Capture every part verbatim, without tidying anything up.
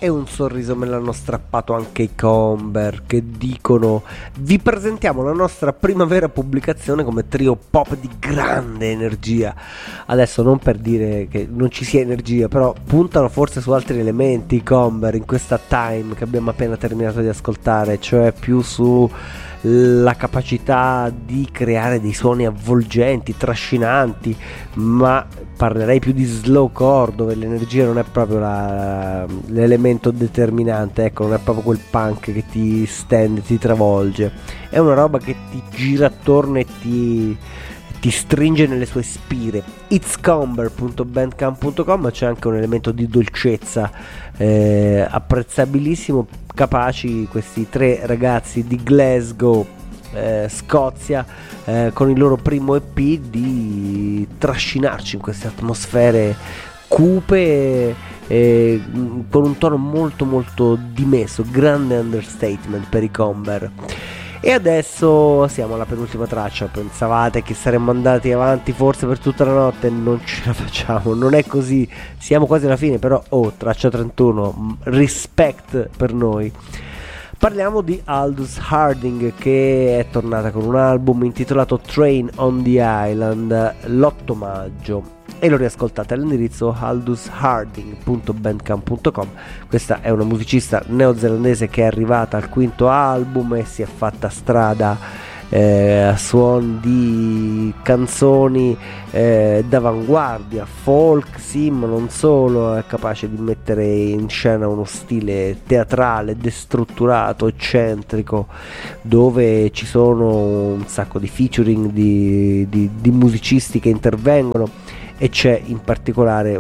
e un sorriso me l'hanno strappato anche i Comber, che dicono: vi presentiamo la nostra primavera pubblicazione come trio pop di grande energia. Adesso non per dire che non ci sia energia, però puntano forse su altri elementi i Comber in questa Time che abbiamo appena terminato di ascoltare, cioè più su la capacità di creare dei suoni avvolgenti, trascinanti, ma parlerei più di slowcore, dove l'energia non è proprio la, l'elemento determinante, ecco, non è proprio quel punk che ti stende, ti travolge, è una roba che ti gira attorno e ti, ti stringe nelle sue spire. itscomber punto bandcamp punto com, c'è anche un elemento di dolcezza eh, apprezzabilissimo, capaci questi tre ragazzi di Glasgow, eh, Scozia, eh, con il loro primo E P di trascinarci in queste atmosfere cupe, eh, con un tono molto molto dimesso, grande understatement per i Comber. E adesso siamo alla penultima traccia. Pensavate che saremmo andati avanti forse per tutta la notte? Non ce la facciamo, non è così, siamo quasi alla fine, però oh, traccia trentuno, respect per noi. Parliamo di Aldous Harding, che è tornata con un album intitolato Train on the Island l'otto maggio, e lo riascoltate all'indirizzo aldous harding punto bandcamp punto com. Questa è una musicista neozelandese che è arrivata al quinto album e si è fatta strada eh, a suon di canzoni eh, d'avanguardia, folk sì, ma non solo. È capace di mettere in scena uno stile teatrale, destrutturato, eccentrico, dove ci sono un sacco di featuring di, di, di musicisti che intervengono, e c'è in particolare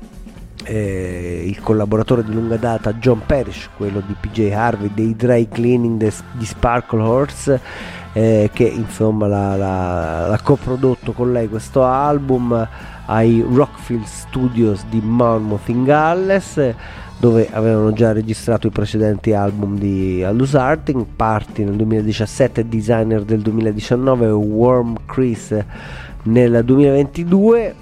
eh, il collaboratore di lunga data John Parrish, quello di P J Harvey, dei Dry Cleaning de, di Sparkle Horse, eh, che insomma l'ha coprodotto con lei questo album ai Rockfield Studios di Monmouth in Galles, dove avevano già registrato i precedenti album di Aldous Harding, Party nel duemiladiciassette, Designer del duemiladiciannove, Warm Chris nel duemilaventidue.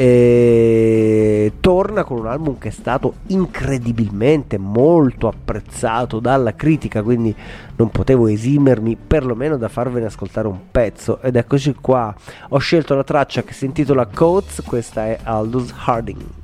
E torna con un album che è stato incredibilmente molto apprezzato dalla critica, quindi non potevo esimermi perlomeno da farvene ascoltare un pezzo, ed eccoci qua. Ho scelto la traccia che si intitola Coats, questa è Aldous Harding.